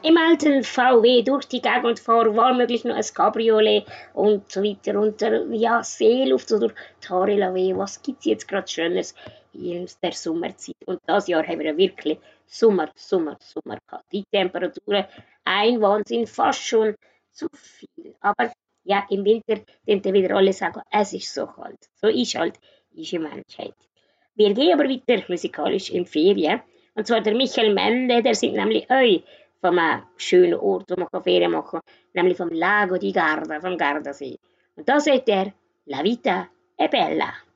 im alten VW durch die Gegend fahre, war möglich noch ein Cabriolet und so weiter. Und ja, Seeluft oder Tarelawee, was gibt es jetzt gerade Schönes in der Sommerzeit? Und das Jahr haben wir ja wirklich Sommer gehabt. Die Temperaturen, ein Wahnsinn, fast schon zu viel. Aber ja, im Winter können wieder alle sagen, es ist so kalt. So ist halt diese Menschheit. Wir gehen aber weiter musikalisch in Ferien. Und zwar der Michael Mende, der singt nämlich euch vom schönen Ort, wo man Ferien machen kann, nämlich vom Lago di Garda, vom Gardasee. Und da sagt er, La vita è bella.